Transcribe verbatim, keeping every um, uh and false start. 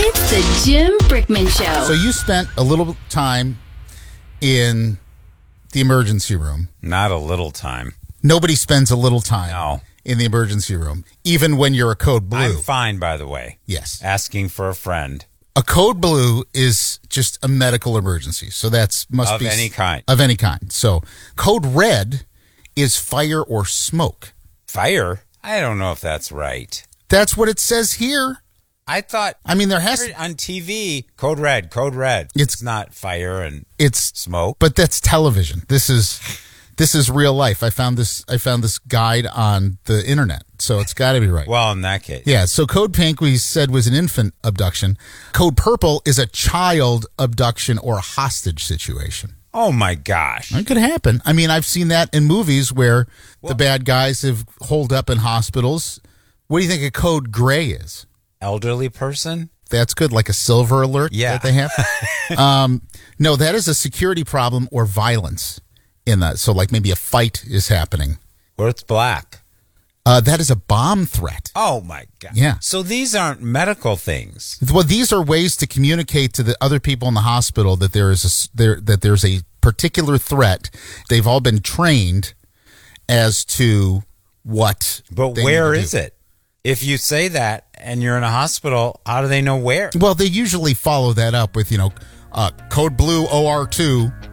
It's the Jim Brickman Show. So you spent a little time in the emergency room. Not a little time. Nobody spends a little time No. in the emergency room, even when you're a code blue. I'm fine, by the way. Yes. Asking for a friend. A code blue is just a medical emergency. So that's must Of be any kind. Of any kind. So code red is fire or smoke. Fire? I don't know if that's right. That's what it says here. I thought I mean, there has to, on T V, code red, code red. It's- It's not fire and it's smoke. but that's television. This is this is real life. I found this I found this guide on the internet. So it's got to be right. Well, in that case. Yeah, so code pink we said was an infant abduction. Code purple is a child abduction or hostage situation. Oh, my gosh. It could happen. I mean, I've seen that in movies where the bad guys have holed up in hospitals. What do you think a code gray is? Elderly person? That's good, like a silver alert Yeah. that they have. um, no, that is a security problem or violence in that. So like maybe a fight is happening. Or it's black. Uh, that is a bomb threat. Oh, my God. Yeah. So these aren't medical things. Well, these are ways to communicate to the other people in the hospital that there is a s- there that there's a particular threat. They've all been trained as to what. But they where need to is do. it? If you say that and you're in a hospital, how do they know where? Well, they usually follow that up with you know, uh, code blue O R two